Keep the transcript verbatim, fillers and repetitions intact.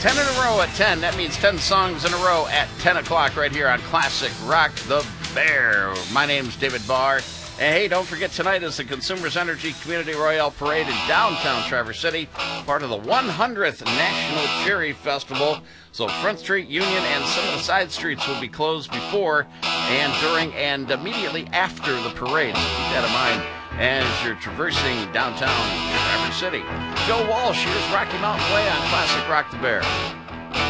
ten in a row at ten. That means ten songs in a row at ten o'clock right here on Classic Rock the Bear. My name's David Barr. And hey, don't forget, tonight is the Consumers Energy Community Royale Parade in downtown Traverse City, part of the one hundredth National Cherry Festival. So Front Street, Union, and some of the side streets will be closed before and during and immediately after the parade. So keep that in mind as you're traversing downtown Traverse City. Joe Walsh, here's Rocky Mountain Way on Classic Rock the Bear.